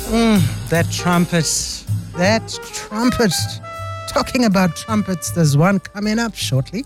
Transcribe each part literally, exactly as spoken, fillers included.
Mm, that trumpet, that trumpet. Talking about trumpets, there's one coming up shortly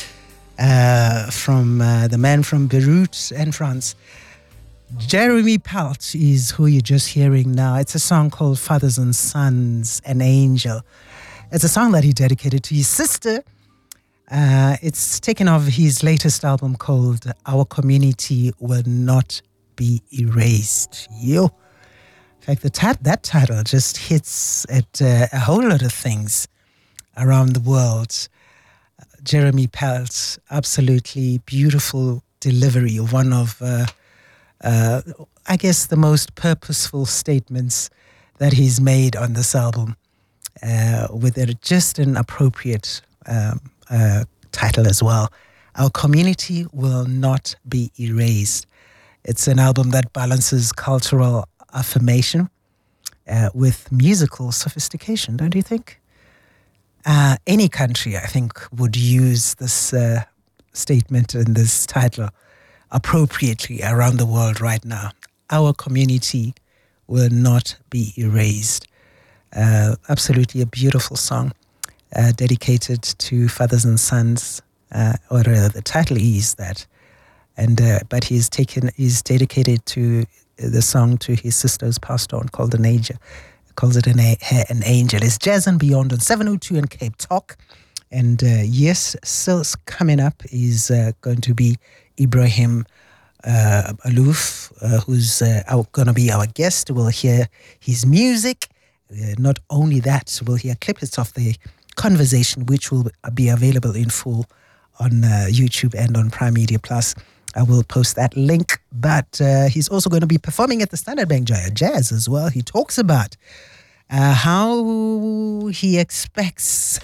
uh, from uh, the man from Beirut and France. Jeremy Pelt is who you're just hearing now. It's a song called Fathers and Sons, An Angel. It's a song that he dedicated to his sister. Uh, it's taken off his latest album called Our Community Will Not Be Erased. Yo. In fact, the tat- that title just hits at uh, a whole lot of things around the world. Uh, Jeremy Pelt, absolutely beautiful delivery of one of, uh, uh, I guess, the most purposeful statements that he's made on this album, uh, with a, just an appropriate um, uh, title as well. Our Community Will Not Be Erased. It's an album that balances cultural affirmation uh, with musical sophistication, don't you think? Uh, any country, I think, would use this uh, statement and this title appropriately around the world right now. Our community will not be erased. Uh, absolutely a beautiful song uh, dedicated to fathers and sons, uh, or uh, the title is that. And uh, but he's taken, he's dedicated to the song to his sister who's passed on, called An Angel. Calls it an, a- an Angel. It's Jazz and Beyond on seven oh two in Cape Talk. And uh, yes, still coming up is uh, going to be Ibrahim uh, Alouf, uh, who's uh, going to be our guest. We'll hear his music. Uh, not only that, we'll hear clips of the conversation, which will be available in full on uh, YouTube and on Prime Media Plus. I will post that link, but uh, he's also going to be performing at the Standard Bank Jazz as well. He talks about uh, how he expects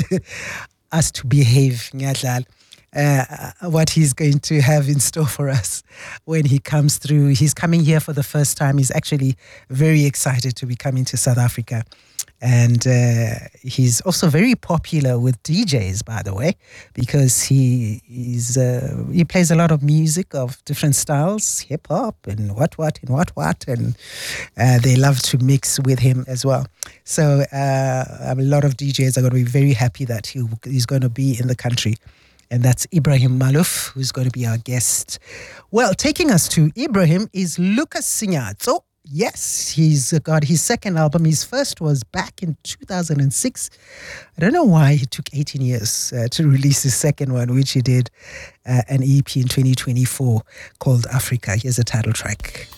us to behave, uh, what he's going to have in store for us when he comes through. He's coming here for the first time. He's actually very excited to be coming to South Africa. And uh, he's also very popular with D Js, by the way, because he is uh, he plays a lot of music of different styles, hip hop and what what and what what, and uh, they love to mix with him as well. So uh, a lot of D Js are going to be very happy that he, he's going to be in the country. And that's Ibrahim Alouf, who's going to be our guest. Well, taking us to Ibrahim is Lucas Sinyatso. Yes, he's got his second album. His first was back in two thousand six. I don't know why it took eighteen years uh, to release his second one, which he did uh, an E P in twenty twenty-four called Africa. Here's a title track.